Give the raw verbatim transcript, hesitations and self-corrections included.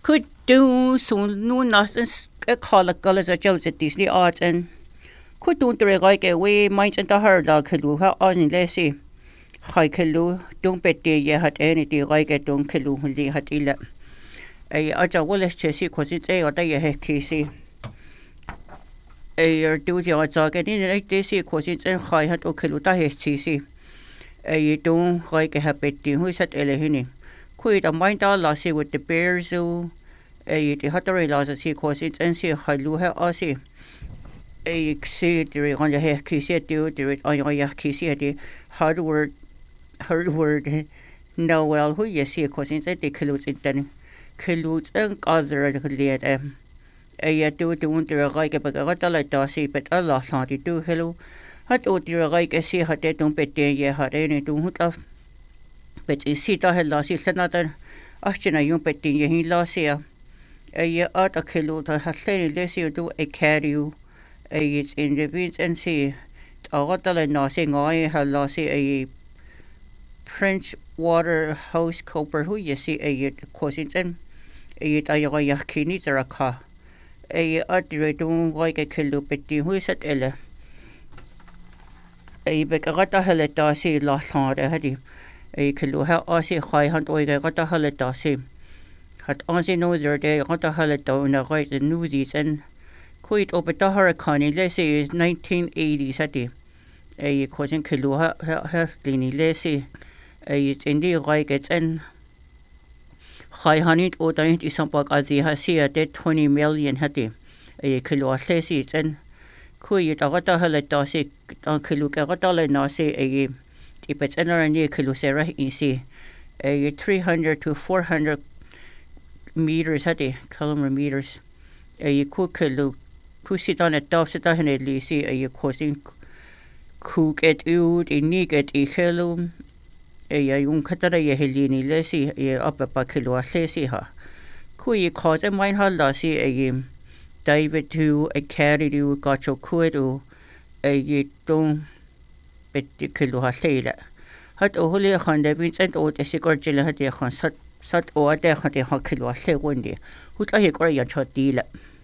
Could do so no nothing a call a gull as a jolt at Disney art and could don't do like a way minds and the hard dog kill how on lessy. High kill don't bet dear ye had anything like a don't kill when they had illa. A aja willis chessy cause it's a or day a heck casey. A your duty or dog and in like this cause it's a high hat or kill the head cheesy. A you don't like a habit who's at Elehini. Quit a mind all lassie with the bear zoo. A the hottery laws he cause it's and see how you have aussie. A see the on your hair kissy do it on your yak kissy the hard word hard word. No well who you see cause it's a kilos it then kilos and other lead em. A do it want to like a bag of like dossy but a lot on the do hello. Had ought you like a see how they don't bet there ye had any do hoot of. But is see that had lost it another. Ashton, you bet in ye he lost here. A year out a kilo that has said less you do a carry you. A it's in the winds and sea. A hotel and nothing I have lost a French water house copper who you see a yet cousins and a yet a yakini or a car. A year out the don't like a kilo petty who is at Ella. A begata heletasi lost hard a heady. A kilo how I see high hunt or I got a heletasi. Had only know their day got a heleto and a right the nudies and quite over the hurricane, let's say is nineteen eighties at the a cousin kilo have dini let's say a it's in the like it's in high honey or ninety some bug as the has here dead twenty million had the a kilo let's say it's in quite a got a heletasi on kilo got a nasi a if it's in a near kilo sarah in see a three hundred to four hundred meters at the kilometer meters a cook kilo push it on a top sit on it see a causing cook it out a nig at a hello a young catara ye helini lessy a upper bakilo lessy ha kui cause a mine ha lassie a David to a carry you got your kudo a ye don't bet the kilo ha say that had a holy hundred Vincent or the cigar jelly had a sat sat or there had a kilo say one day who's a great deal.